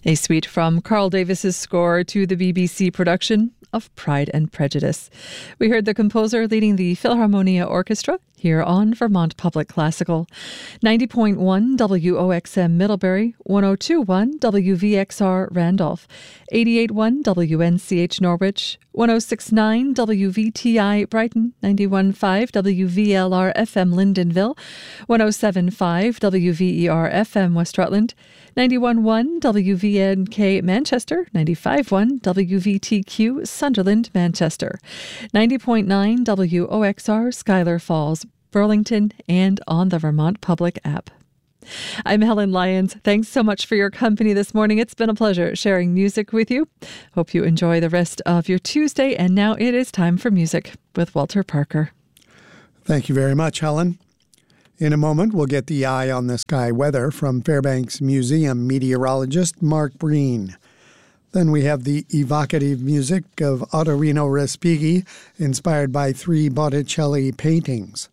A suite from Carl Davis's score to the BBC production of Pride and Prejudice. We heard the composer leading the Philharmonia Orchestra here on Vermont Public Classical. 90.1 WOXM Middlebury, 102.1 WVXR Randolph, 88.1 WNCH Norwich, 106.9 WVTI Brighton, 91.5 WVLR FM Lyndonville, 107.5 WVER FM West Rutland, 91.1 WVNK Manchester, 95.1 WVTQ Sunderland Manchester, 90.9 WOXR Schuyler Falls Burlington, and on the Vermont Public app. I'm Helen Lyons. Thanks so much for your company this morning. It's been a pleasure sharing music with you. Hope you enjoy the rest of your Tuesday. And now it is time for music with Walter Parker. Thank you very much, Helen. In a moment, we'll get the eye on the sky weather from Fairbanks Museum meteorologist Mark Breen. Then we have the evocative music of Ottorino Respighi, inspired by 3 Botticelli paintings.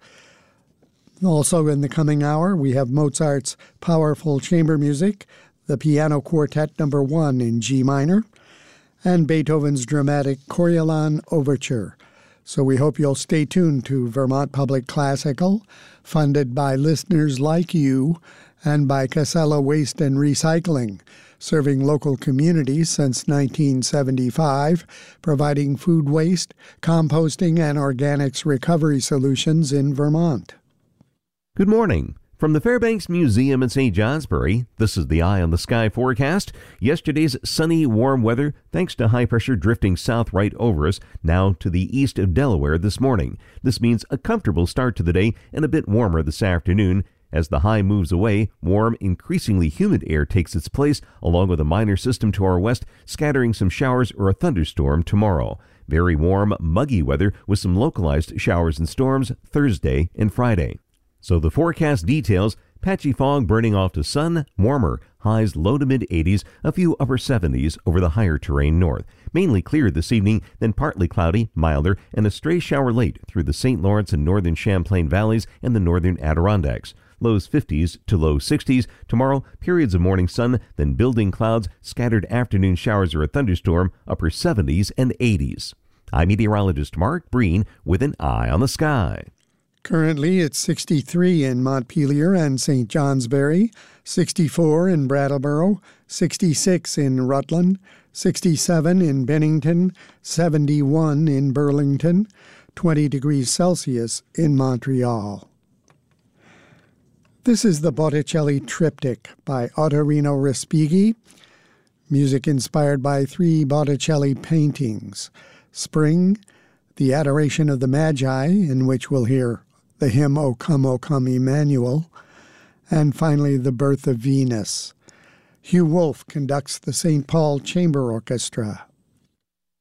Also in the coming hour, we have Mozart's powerful chamber music, the Piano Quartet No. 1 in G minor, and Beethoven's dramatic Coriolan Overture. So we hope you'll stay tuned to Vermont Public Classical, funded by listeners like you and by Casella Waste and Recycling, serving local communities since 1975, providing food waste, composting, and organics recovery solutions in Vermont. Good morning. From the Fairbanks Museum in St. Johnsbury, this is the Eye on the Sky forecast. Yesterday's sunny, warm weather, thanks to high pressure drifting south right over us, now to the east of Delaware this morning. This means a comfortable start to the day and a bit warmer this afternoon. As the high moves away, warm, increasingly humid air takes its place, along with a minor system to our west, scattering some showers or a thunderstorm tomorrow. Very warm, muggy weather with some localized showers and storms Thursday and Friday. So the forecast details: patchy fog burning off to sun, warmer, highs low to mid-80s, a few upper 70s over the higher terrain north. Mainly clear this evening, then partly cloudy, milder, and a stray shower late through the St. Lawrence and northern Champlain valleys and the northern Adirondacks. Lows 50s to low 60s. Tomorrow, periods of morning sun, then building clouds, scattered afternoon showers or a thunderstorm, upper 70s and 80s. I'm meteorologist Mark Breen with an Eye on the Sky. Currently, it's 63 in Montpelier and St. Johnsbury, 64 in Brattleboro, 66 in Rutland, 67 in Bennington, 71 in Burlington, 20 degrees Celsius in Montreal. This is the Botticelli Triptych by Ottorino Respighi, music inspired by 3 Botticelli paintings: Spring, the Adoration of the Magi, in which we'll hear the hymn O Come, Emmanuel, and finally The Birth of Venus. Hugh Wolf conducts the St. Paul Chamber Orchestra.